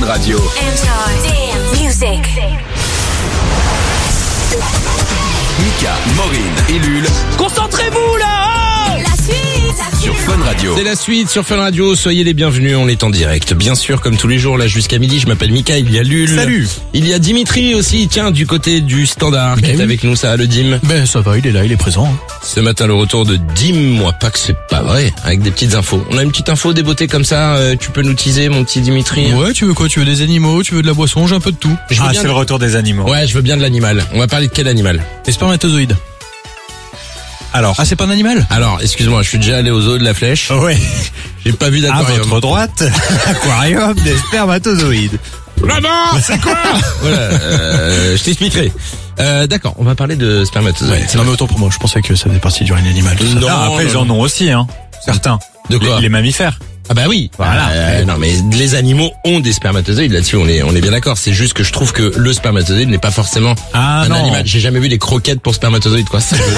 Radio. Enjoy music. Mika, Maureen et Lul Concentrez-vous là! La suite. sur Fun Radio. C'est la suite sur Fun Radio, soyez les bienvenus, on est en direct. Bien sûr, comme tous les jours, là jusqu'à midi, je m'appelle Mika, il y a Lul. Salut. Il y a Dimitri aussi, tiens, du côté du standard, qui est oui. avec nous, ça va le Dim. Ben ça va, il est là, il est présent. Ce matin, le retour de Dim, moi pas que c'est pas vrai, avec des petites infos. On a une petite info, des beautés comme ça, tu peux nous teaser, mon petit Dimitri? Ouais, tu veux quoi? Tu veux des animaux? Tu veux de la boisson? J'ai un peu de tout. Je veux bien c'est le retour des animaux. Ouais, je veux bien de l'animal. On va parler de quel animal? Les spermatozoïdes. Alors. Ah, c'est pas un animal? Alors, excuse-moi, je suis déjà allé au zoo de la Flèche. Ouais. J'ai pas vu À d'aquarium. votre droite, aquarium des spermatozoïdes. Là-bas, c'est quoi? Voilà, je t'expliquerai. D'accord, on va parler de spermatozoïdes. Non mais autant pour moi, je pensais que ça faisait partie du règne animal. Tout ça. Non, Ah, après, non, ils en non. ont aussi, hein. Certains. De quoi? Les mammifères. Ah bah oui. Voilà. Non mais les animaux ont des spermatozoïdes, là-dessus on est bien d'accord. C'est juste que je trouve que le spermatozoïde n'est pas forcément Ah, un non. animal. J'ai jamais vu des croquettes pour spermatozoïdes, quoi. C'est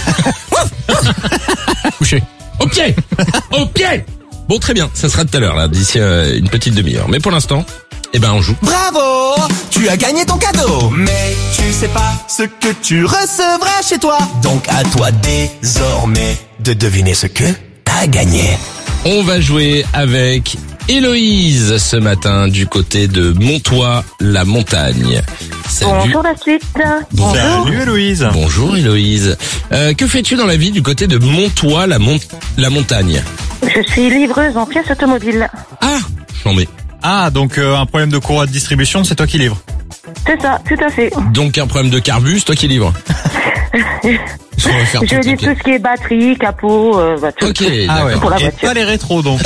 Couché. au pied, au pied. Bon, très bien, ça sera tout à l'heure là, d'ici une petite demi-heure. Mais pour l'instant, eh ben on joue. Bravo, tu as gagné ton cadeau. Mais tu sais pas ce que tu recevras chez toi. Donc à toi désormais de deviner ce que t'as gagné. On va jouer avec Héloïse ce matin du côté de Montois-la-Montagne. Salut. Bonjour la suite. Bonjour. Salut, Héloïse. Bonjour Héloïse. Que fais-tu dans la vie du côté de Montois-la-Montagne? Je suis livreuse en pièces automobiles. Ah, j'en mets. Ah, donc un problème de courroie de distribution, c'est toi qui livres. C'est ça, tout à fait. Donc un problème de carbu, c'est toi qui livres. On va faire Je tout, dis ok. tout ce qui est batterie, capot, tout. Ok, Ah ouais. d'accord. Pour la Et voiture. pas les rétros, donc.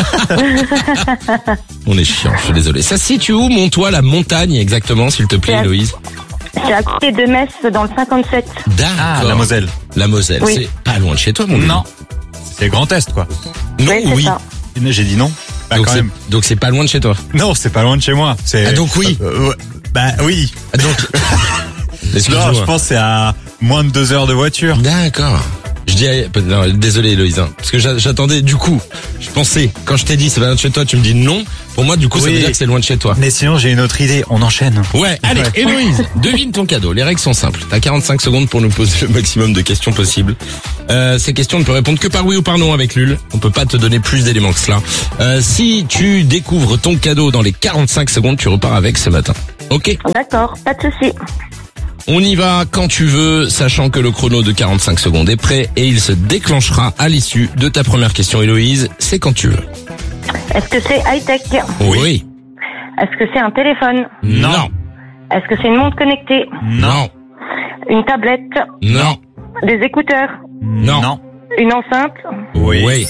On est chiant, je suis désolé. Ça se situe où, Montois-la-Montagne, exactement, s'il te plaît, C'est à- Héloïse? C'est à côté de Metz, dans le 57. D'accord. Ah, la Moselle. La Moselle, Oui. c'est pas loin de chez toi, mon Non. C'est Grand Est, quoi. Non, Ouais, c'est oui. ça. J'ai dit non. Bah, Donc quand c'est, même. donc c'est pas loin de chez toi. Non, c'est pas loin de chez moi. C'est... Ah, donc oui. Ouais. Bah oui. Ah, donc, excuse-moi. Non, je pense que c'est à moins de 2 heures de voiture. D'accord. Je dis, non, désolé Héloïse, hein, parce que j'attendais, du coup, je pensais, quand je t'ai dit c'est pas loin de chez toi, tu me dis non. Pour moi, du coup, ça Oui. veut dire que c'est loin de chez toi. Mais sinon, j'ai une autre idée. On enchaîne. Ouais, allez, Ouais. Héloïse, devine ton cadeau. Les règles sont simples. T'as 45 secondes pour nous poser le maximum de questions possibles. Ces questions ne peuvent répondre que par oui ou par non avec Lul. On peut pas te donner plus d'éléments que cela. Si tu découvres ton cadeau dans les 45 secondes, tu repars avec ce matin. Ok? D'accord, pas de souci. On y va quand tu veux, sachant que le chrono de 45 secondes est prêt et il se déclenchera à l'issue de ta première question, Héloïse. C'est quand tu veux. Est-ce que c'est high-tech? Oui. Est-ce que c'est un téléphone? Non. Est-ce que c'est une montre connectée? Non. Une tablette? Non. Des écouteurs? Non. Une enceinte? Oui.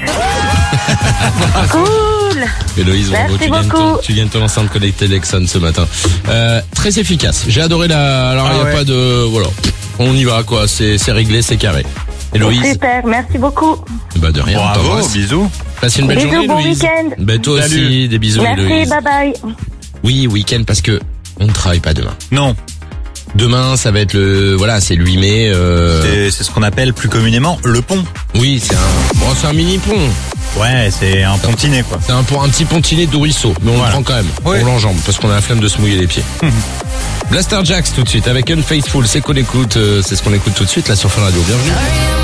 Cool. Héloïse, bravo, Merci beaucoup. tu gagnes ton enceinte connectée Lexon ce matin. Très efficace. J'ai adoré la... Alors, il n'y a ouais. pas de... Voilà. On y va, quoi. C'est réglé, c'est carré. Héloïse, Super, merci beaucoup. bah de rien, on Bravo, t'embrasse. bisous. Passe une belle Bisous, journée, bon Héloïse. week-end. Bah toi Salut. aussi, des bisous, Merci, Héloïse. bye bye. Oui, week-end, parce que on ne travaille pas demain. Non. Demain, ça va être c'est le 8 mai. C'est ce qu'on appelle plus communément le pont. Oui, c'est un mini pont. Ouais, c'est un pontinet, quoi. C'est un petit pontinet de ruisseau, mais on le Voilà. prend quand même. Oui. On l'enjambe parce qu'on a la flemme de se mouiller les pieds. Blaster Jacks tout de suite avec Unfaithful, c'est ce qu'on écoute tout de suite là sur Fun Radio. Bienvenue.